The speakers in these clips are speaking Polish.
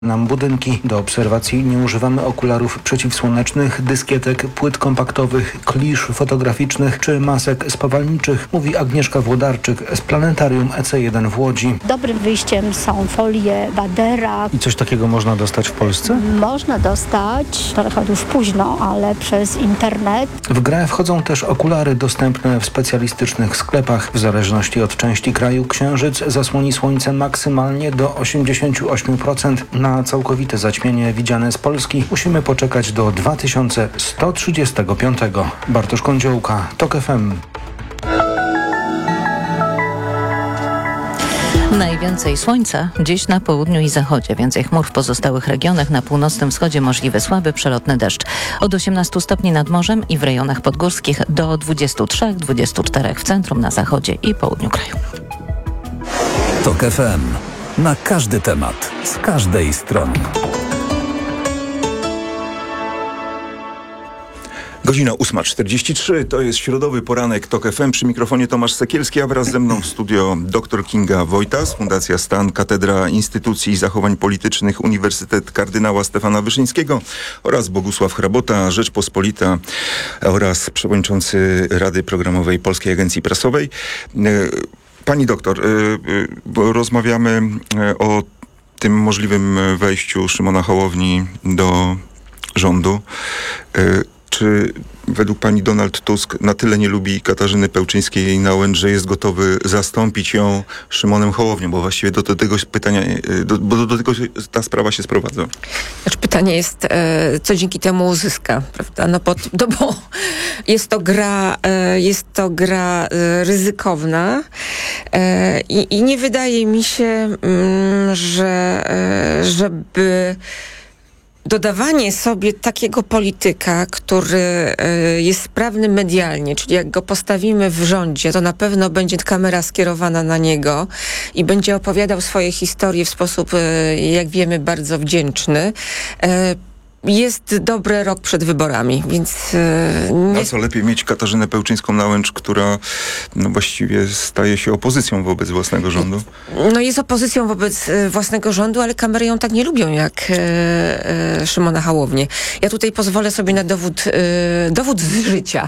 nam budynki. Do obserwacji nie używamy okularów przeciwsłonecznych, dyskietek, płyt kompaktowych, klisz fotograficznych czy masek spawalniczych, mówi Agnieszka Włodarczyk z Planetarium EC1 w Łodzi. Dobrym wyjściem są folie Badera. I coś takiego można dostać w Polsce? Można dostać, trochę już późno, ale przez internet. W grę wchodzą też okulary dostępne w specjalistycznych sklepach. W zależności od części kraju księżyc zasłoni słońce maksymalnie do 88%. Na całkowite zaćmienie widziane z Polski musimy poczekać do 2135. Bartosz Kądziołka, TOK FM. Najwięcej słońca dziś na południu i zachodzie. Więcej chmur w pozostałych regionach. Na północnym wschodzie możliwy słaby, przelotny deszcz. Od 18 stopni nad morzem i w rejonach podgórskich do 23-24 w centrum, na zachodzie i południu kraju. TOK FM. Na każdy temat, z każdej strony. Godzina 8:43, to jest środowy poranek TOK FM. Przy mikrofonie Tomasz Sekielski, a wraz ze mną w studio dr Kinga Wojtas, Fundacja Stan, Katedra Instytucji i Zachowań Politycznych, Uniwersytet Kardynała Stefana Wyszyńskiego oraz Bogusław Hrabota, Rzeczpospolita oraz przewodniczący Rady Programowej Polskiej Agencji Prasowej. Pani doktor, rozmawiamy o tym możliwym wejściu Szymona Hołowni do rządu. Czy według pani Donald Tusk na tyle nie lubi Katarzyny Pełczyńskiej-Nałęcz, że jest gotowy zastąpić ją Szymonem Hołownią? Bo właściwie do tego pytania, do tego ta sprawa się sprowadza. Znaczy pytanie jest, co dzięki temu uzyska, prawda? No bo jest to gra ryzykowna i nie wydaje mi się, żeby dodawanie sobie takiego polityka, który jest sprawny medialnie, czyli jak go postawimy w rządzie, to na pewno będzie kamera skierowana na niego i będzie opowiadał swoje historie w sposób, jak wiemy, bardzo wdzięczny. Jest dobry rok przed wyborami, więc... A co, lepiej mieć Katarzynę Pełczyńską-Nałęcz, która właściwie staje się opozycją wobec własnego rządu? No jest opozycją wobec własnego rządu, ale kamery ją tak nie lubią jak Szymona Hołownię. Ja tutaj pozwolę sobie na dowód z życia.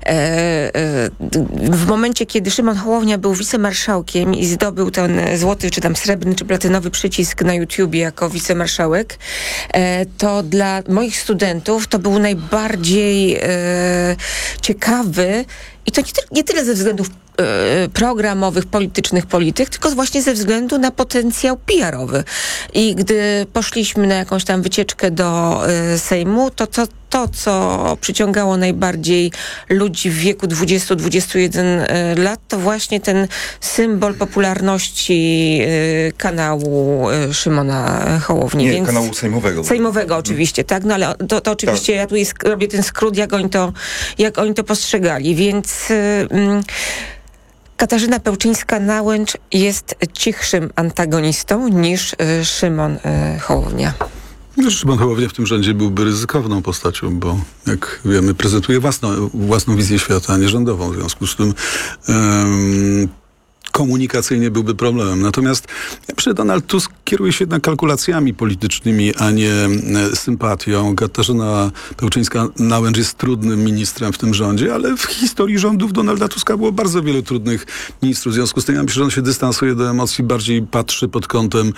W momencie, kiedy Szymon Hołownia był wicemarszałkiem i zdobył ten złoty, czy tam srebrny, czy platynowy przycisk na YouTubie jako wicemarszałek, to dla moich studentów to był najbardziej ciekawy i to nie tyle ze względów programowych, politycznych polityk, tylko właśnie ze względu na potencjał PR-owy. I gdy poszliśmy na jakąś tam wycieczkę do Sejmu, to, co przyciągało najbardziej ludzi w wieku 20-21 lat, to właśnie ten symbol popularności kanału Szymona Hołowni. Nie, kanału sejmowego. Sejmowego oczywiście, tak? No ale to oczywiście tak. Ja tutaj robię ten skrót, jak oni to postrzegali. Więc Katarzyna Pełczyńska-Nałęcz jest cichszym antagonistą niż Szymon Hołownia. Szymon Hołownia w tym rządzie byłby ryzykowną postacią, bo jak wiemy, prezentuje własną wizję świata, a nie rządową. W związku z tym komunikacyjnie byłby problemem. Natomiast Donald Tusk kieruje się jednak kalkulacjami politycznymi, a nie sympatią. Katarzyna Pełczyńska-Nałęcz jest trudnym ministrem w tym rządzie, ale w historii rządów Donalda Tuska było bardzo wielu trudnych ministrów. W związku z tym ja myślę, że on się dystansuje do emocji, bardziej patrzy pod kątem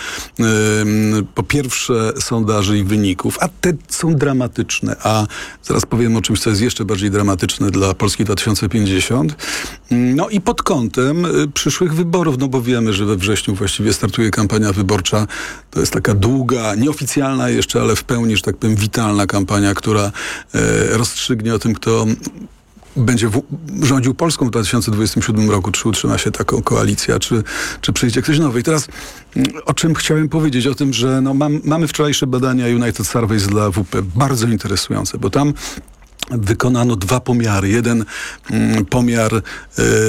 po pierwsze sondaży i wyników, a te są dramatyczne. A zaraz powiem o czymś, co jest jeszcze bardziej dramatyczne dla Polski 2050. No i pod kątem przyszłych wyborów, no bo wiemy, że we wrześniu właściwie startuje kampania wyborcza. To jest taka długa, nieoficjalna jeszcze, ale w pełni, że tak powiem, witalna kampania, która rozstrzygnie o tym, kto będzie rządził Polską w 2027 roku, czy utrzyma się taką koalicja, czy przyjdzie ktoś nowy. I teraz o czym chciałem powiedzieć? O tym, że mamy wczorajsze badania United Surveys dla WP, bardzo interesujące, bo tam wykonano dwa pomiary. Jeden pomiar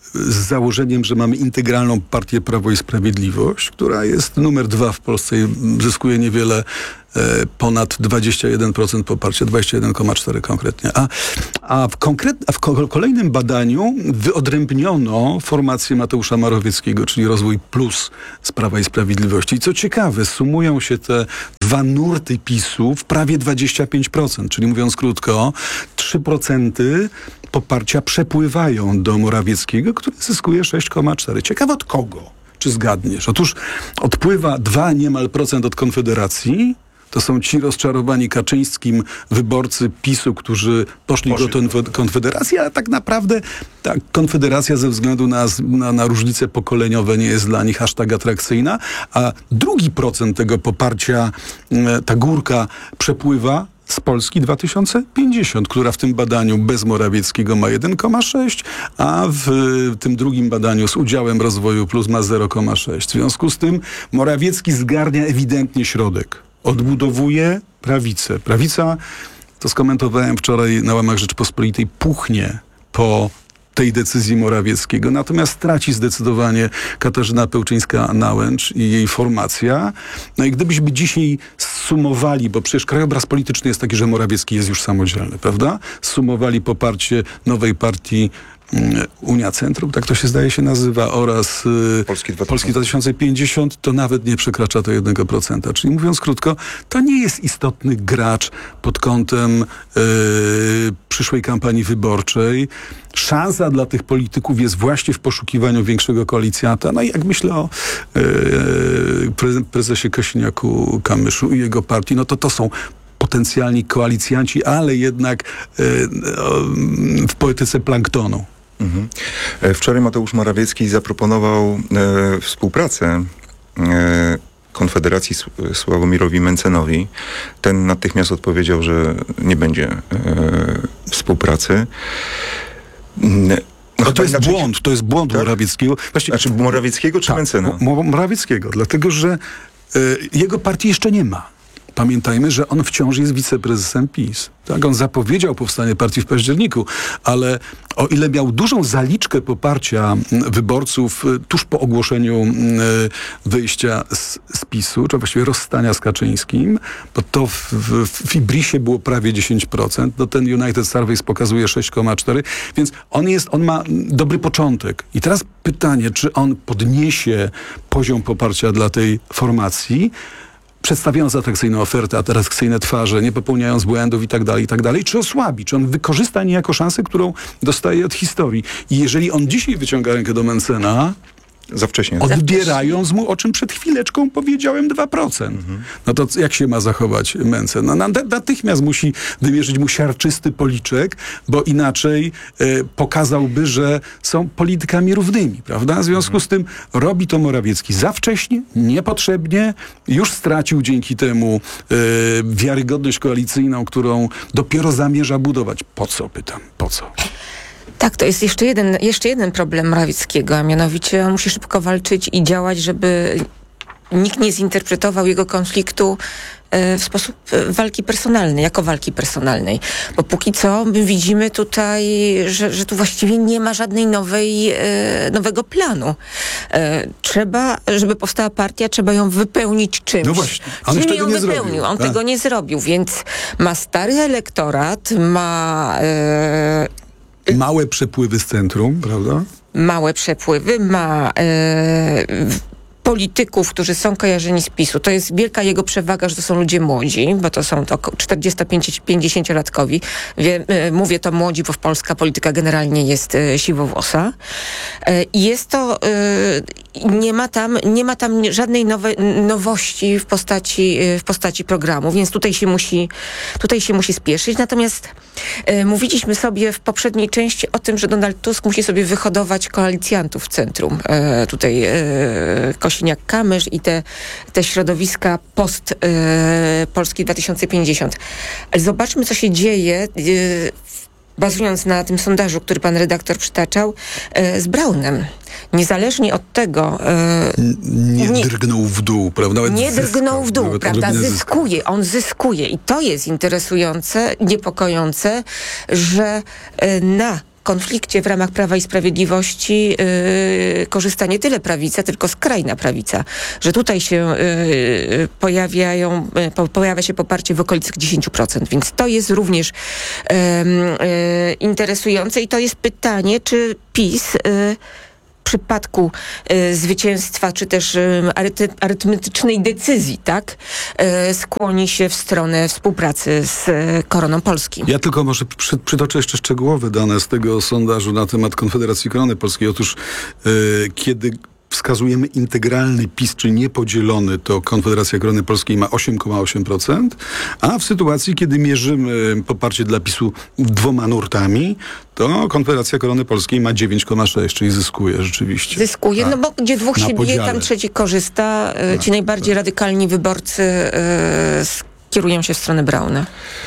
z założeniem, że mamy integralną partię Prawo i Sprawiedliwość, która jest numer 2 w Polsce i zyskuje niewiele ponad 21% poparcia, 21,4 konkretnie. A w kolejnym badaniu wyodrębniono formację Mateusza Morawieckiego, czyli Rozwój Plus z Prawa i Sprawiedliwości. I co ciekawe, sumują się te dwa nurty PiS-u w prawie 25%, czyli mówiąc krótko, 3% poparcia przepływają do Morawieckiego, który zyskuje 6,4%. Ciekawe od kogo? Czy zgadniesz? Otóż odpływa 2 niemal procent od Konfederacji. To są ci rozczarowani Kaczyńskim wyborcy PiS-u, którzy poszli do Konfederacji, ale tak naprawdę ta Konfederacja ze względu na różnice pokoleniowe nie jest dla nich aż tak atrakcyjna, a 2% tego poparcia, ta górka przepływa z Polski 2050, która w tym badaniu bez Morawieckiego ma 1,6, a w tym drugim badaniu z udziałem Rozwoju Plus ma 0,6. W związku z tym Morawiecki zgarnia ewidentnie środek. Odbudowuje prawicę. Prawica, to skomentowałem wczoraj na łamach Rzeczpospolitej, puchnie po tej decyzji Morawieckiego. Natomiast traci zdecydowanie Katarzyna Pełczyńska-Nałęcz i jej formacja. No i gdybyśmy dzisiaj zsumowali, bo przecież krajobraz polityczny jest taki, że Morawiecki jest już samodzielny, prawda? Zsumowali poparcie nowej partii Unia Centrum, tak to się zdaje się nazywa, oraz Polski 2050, to nawet nie przekracza to 1%. Czyli mówiąc krótko, to nie jest istotny gracz pod kątem przyszłej kampanii wyborczej. Szansa dla tych polityków jest właśnie w poszukiwaniu większego koalicjanta. No i jak myślę o prezesie Kosiniaku-Kamyszu i jego partii, no to są potencjalni koalicjanci, ale jednak w poetyce planktonu. Mhm. Wczoraj Mateusz Morawiecki zaproponował współpracę Konfederacji Sławomirowi Mentzenowi. Ten natychmiast odpowiedział, że nie będzie współpracy. No to jest błąd tak? Morawieckiego. Właściwie, znaczy Morawieckiego czy tak, Mentzena? Morawieckiego, dlatego że jego partii jeszcze nie ma. Pamiętajmy, że on wciąż jest wiceprezesem PiS. Tak? On zapowiedział powstanie partii w październiku, ale o ile miał dużą zaliczkę poparcia wyborców tuż po ogłoszeniu wyjścia z PiS-u, czy właściwie rozstania z Kaczyńskim, bo to w Ibrisie było prawie 10%, no ten United Surveys pokazuje 6,4%, więc on ma dobry początek. I teraz pytanie, czy on podniesie poziom poparcia dla tej formacji, przedstawiając atrakcyjną ofertę, atrakcyjne twarze, nie popełniając błędów i tak dalej, czy osłabi, czy on wykorzysta niejako szansę, którą dostaje od historii. I jeżeli on dzisiaj wyciąga rękę do Mentzena, za wcześnie. Odbierając mu, o czym przed chwileczką powiedziałem, 2%. No to jak się ma zachować Mentzen? No natychmiast musi wymierzyć mu siarczysty policzek, bo inaczej pokazałby, że są politykami równymi, prawda? W związku z tym robi to Morawiecki za wcześnie, niepotrzebnie, już stracił dzięki temu wiarygodność koalicyjną, którą dopiero zamierza budować. Po co, pytam, po co? Tak, to jest jeszcze jeden problem Morawieckiego, a mianowicie on musi szybko walczyć i działać, żeby nikt nie zinterpretował jego konfliktu w sposób walki personalnej, jako walki personalnej. Bo póki co my widzimy tutaj, że tu właściwie nie ma żadnej nowego planu. Żeby powstała partia, trzeba ją wypełnić czymś. No właśnie, on już tego nie zrobił. On tego nie zrobił, więc ma stary elektorat, ma... Małe przepływy z centrum, prawda? Małe przepływy, ma polityków, którzy są kojarzeni z PiS-u. To jest wielka jego przewaga, że to są ludzie młodzi, bo to są 45-50-latkowi. Mówię to młodzi, bo polska polityka generalnie jest siwowłosa. I jest to... Nie ma tam żadnej nowości w postaci programu, więc tutaj się musi spieszyć. Natomiast mówiliśmy sobie w poprzedniej części o tym, że Donald Tusk musi sobie wyhodować koalicjantów w centrum. Tutaj Kosiniak-Kamysz i te środowiska post Polski 2050. Ale zobaczmy, co się dzieje bazując na tym sondażu, który pan redaktor przytaczał, z Braunem. Niezależnie od tego... Nie drgnął w dół, prawda? Nie drgnął w dół, prawda? On zyskuje. I to jest interesujące, niepokojące, że na konflikcie w ramach Prawa i Sprawiedliwości korzysta nie tyle prawica, tylko skrajna prawica. Że tutaj się pojawia się poparcie w okolicach 10%. Więc to jest również interesujące i to jest pytanie, czy PiS w przypadku zwycięstwa, czy też arytmetycznej decyzji, tak, skłoni się w stronę współpracy z Koroną Polski. Ja tylko może przytoczę jeszcze szczegółowe dane z tego sondażu na temat Konfederacji Korony Polskiej. Otóż kiedy wskazujemy integralny PiS, czy niepodzielony, to Konfederacja Korony Polskiej ma 8,8%, a w sytuacji, kiedy mierzymy poparcie dla PiS-u 2 nurtami, to Konfederacja Korony Polskiej ma 9,6%, czyli zyskuje rzeczywiście. Zyskuje, Tak. no bo gdzie dwóch się bije, tam trzeci korzysta. Ci najbardziej radykalni wyborcy kierują się w stronę Brauna.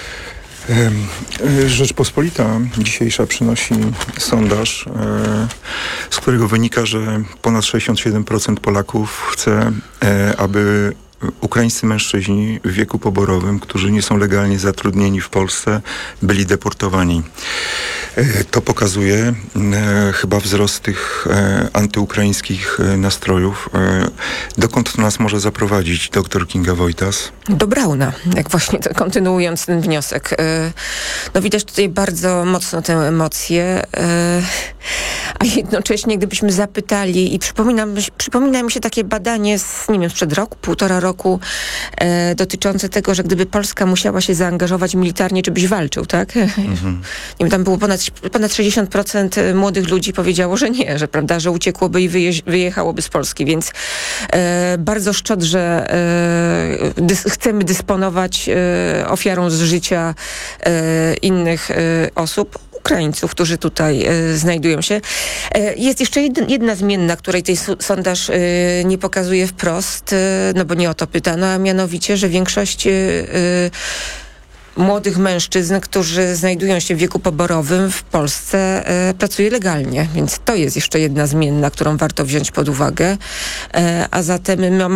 Rzeczpospolita dzisiejsza przynosi sondaż, z którego wynika, że ponad 67% Polaków chce, aby ukraińscy mężczyźni w wieku poborowym, którzy nie są legalnie zatrudnieni w Polsce, byli deportowani. To pokazuje chyba wzrost tych antyukraińskich nastrojów. Dokąd to nas może zaprowadzić, dr Kinga Wojtas? Do Brauna, jak właśnie to, kontynuując ten wniosek. No widać tutaj bardzo mocno tę emocję, a jednocześnie gdybyśmy zapytali, i przypomina mi się takie badanie sprzed roku, 1,5 roku, dotyczące tego, że gdyby Polska musiała się zaangażować militarnie, czy byś walczył, tak? Nie wiem, tam było ponad 60% młodych ludzi powiedziało, że nie, że prawda, że uciekłoby i wyjechałoby z Polski, więc bardzo szczodrze chcemy dysponować ofiarą z życia innych osób, Ukraińców, którzy tutaj znajdują się. Jest jeszcze jedna zmienna, której tej sondaż nie pokazuje wprost, no bo nie o to pytano, a mianowicie, że większość młodych mężczyzn, którzy znajdują się w wieku poborowym w Polsce, pracuje legalnie. Więc to jest jeszcze jedna zmienna, którą warto wziąć pod uwagę. A zatem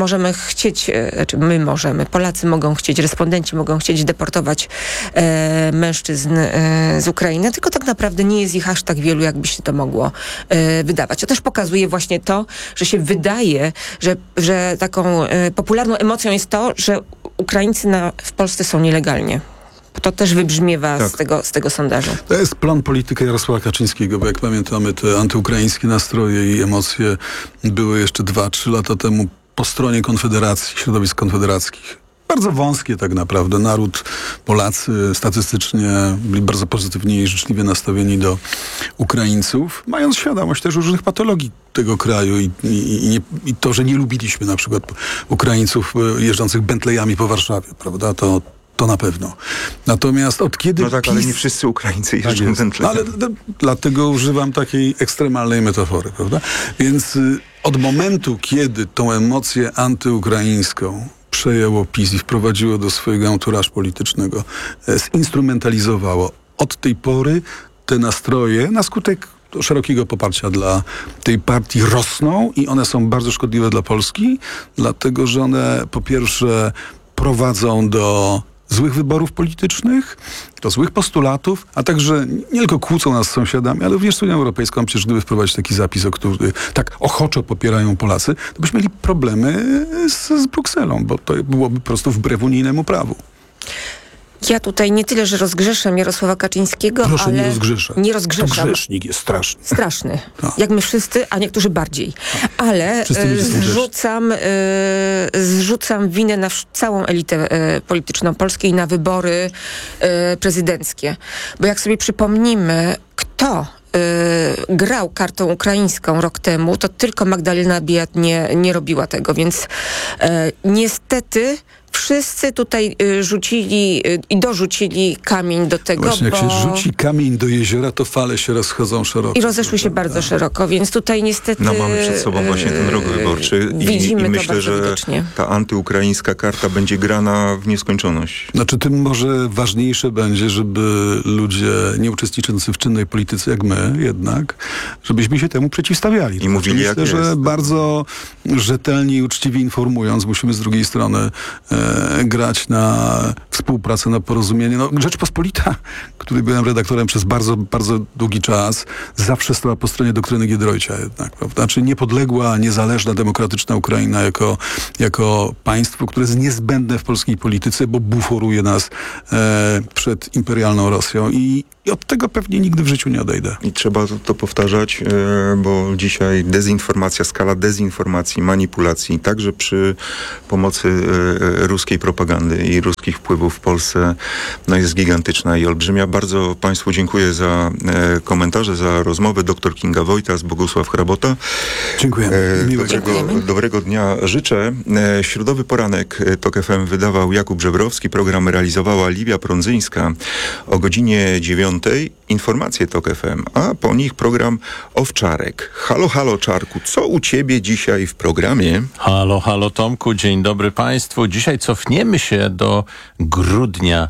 Polacy mogą chcieć, respondenci mogą chcieć deportować mężczyzn z Ukrainy, tylko tak naprawdę nie jest ich aż tak wielu, jakby się to mogło wydawać. To też pokazuje właśnie to, że się wydaje, że taką popularną emocją jest to, że Ukraińcy w Polsce są nielegalnie. To też wybrzmiewa z tego sondażu. To jest plan polityki Jarosława Kaczyńskiego, bo jak pamiętamy, te antyukraińskie nastroje i emocje były jeszcze 2-3 lata temu po stronie Konfederacji, środowisk konfederackich. Bardzo wąskie tak naprawdę. Naród, Polacy statystycznie byli bardzo pozytywnie i życzliwie nastawieni do Ukraińców, mając świadomość też różnych patologii tego kraju i to, że nie lubiliśmy na przykład Ukraińców jeżdżących Bentleyami po Warszawie, prawda? To na pewno. Natomiast od kiedy No tak, ale nie wszyscy Ukraińcy jeżdżą Bentleyem. Ale dlatego używam takiej ekstremalnej metafory, prawda? Więc od momentu, kiedy tą emocję antyukraińską przejęło PiS i wprowadziło do swojego anturażu politycznego, zinstrumentalizowało, od tej pory te nastroje na skutek szerokiego poparcia dla tej partii rosną i one są bardzo szkodliwe dla Polski, dlatego że one po pierwsze prowadzą do złych wyborów politycznych, do złych postulatów, a także nie tylko kłócą nas z sąsiadami, ale również z Unią Europejską. Przecież gdyby wprowadzić taki zapis, o który tak ochoczo popierają Polacy, to byśmy mieli problemy z Brukselą, bo to byłoby po prostu wbrew unijnemu prawu. Ja tutaj nie tyle, że rozgrzeszam Jarosława Kaczyńskiego, Proszę, ale... nie rozgrzeszam. Nie rozgrzeszam. To grzesznik jest straszny. Straszny. No. Jak my wszyscy, a niektórzy bardziej. Ale zrzucam winę na całą elitę polityczną Polski i na wybory prezydenckie. Bo jak sobie przypomnimy, kto grał kartą ukraińską rok temu, to tylko Magdalena Biejat nie robiła tego, więc niestety wszyscy tutaj rzucili i dorzucili kamień do tego, Właśnie, jak się rzuci kamień do jeziora, to fale się rozchodzą szeroko. I rozeszły się bardzo szeroko, więc tutaj niestety... No mamy przed sobą właśnie ten rok wyborczy i myślę, że widocznie. Ta antyukraińska karta będzie grana w nieskończoność. Znaczy tym może ważniejsze będzie, żeby ludzie nie uczestniczący w czynnej polityce jak my jednak, żebyśmy się temu przeciwstawiali. I mówili myślę, jak jest. że bardzo rzetelnie i uczciwie informując, musimy z drugiej strony grać na współpracę na porozumienie. No, Rzeczpospolita, który byłem redaktorem przez bardzo, bardzo długi czas, zawsze stała po stronie doktryny Giedroycia jednak, prawda? Czyli niepodległa, niezależna, demokratyczna Ukraina jako państwo, które jest niezbędne w polskiej polityce, bo buforuje nas przed imperialną Rosją i od tego pewnie nigdy w życiu nie odejdę. I trzeba to powtarzać, bo dzisiaj dezinformacja, skala dezinformacji, manipulacji, także przy pomocy ruskiej propagandy i ruskich wpływów w Polsce, no jest gigantyczna i olbrzymia. Bardzo Państwu dziękuję za komentarze, za rozmowę. Dr Kinga Wojtas, Bogusław Hrabota. Dziękuję. Dobrego dnia życzę. Środowy poranek TOK FM wydawał Jakub Żebrowski, program realizowała Livia Prądzyńska. O godzinie 9 informacje TOK FM, a po nich program Owczarek. Halo, halo Czarku, co u ciebie dzisiaj w programie? Halo, halo Tomku, dzień dobry Państwu. Dzisiaj cofniemy się do grudnia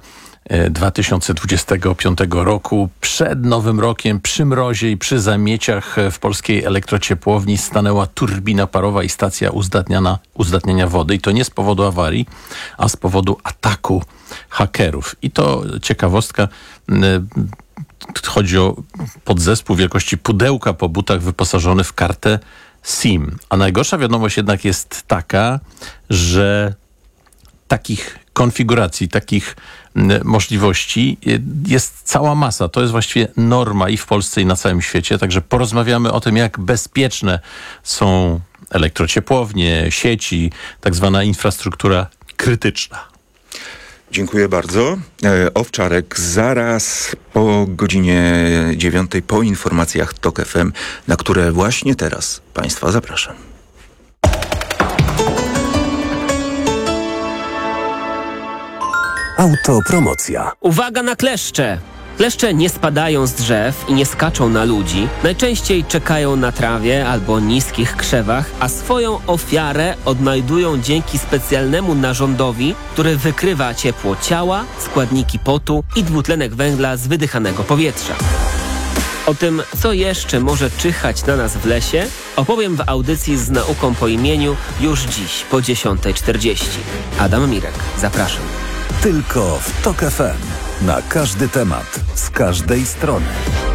2025 roku. Przed Nowym Rokiem, przy mrozie i przy zamieciach w polskiej elektrociepłowni stanęła turbina parowa i stacja uzdatniania wody. I to nie z powodu awarii, a z powodu ataku hakerów. I to ciekawostka, chodzi o podzespół wielkości pudełka po butach wyposażony w kartę SIM. A najgorsza wiadomość jednak jest taka, że takich konfiguracji, takich możliwości jest cała masa. To jest właściwie norma i w Polsce, i na całym świecie. Także porozmawiamy o tym, jak bezpieczne są elektrociepłownie, sieci, tak zwana infrastruktura krytyczna. Dziękuję bardzo. Owczarek zaraz po godzinie 9 po informacjach TOK FM, na które właśnie teraz Państwa zapraszam. Autopromocja. Uwaga na kleszcze! Kleszcze nie spadają z drzew i nie skaczą na ludzi. Najczęściej czekają na trawie albo niskich krzewach, a swoją ofiarę odnajdują dzięki specjalnemu narządowi, który wykrywa ciepło ciała, składniki potu i dwutlenek węgla z wydychanego powietrza. O tym, co jeszcze może czyhać na nas w lesie, opowiem w audycji z nauką po imieniu już dziś po 10:40. Adam Mirek, zapraszam. Tylko w TOK FM. Na każdy temat, z każdej strony.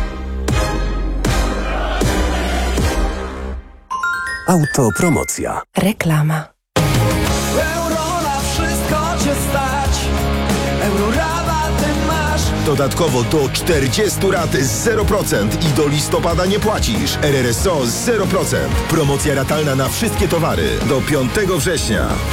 Autopromocja. Reklama. Euro na wszystko cię stać. Eurorabaty masz. Dodatkowo do 40 rat z 0% i do listopada nie płacisz. RRSO 0%. Promocja ratalna na wszystkie towary do 5 września.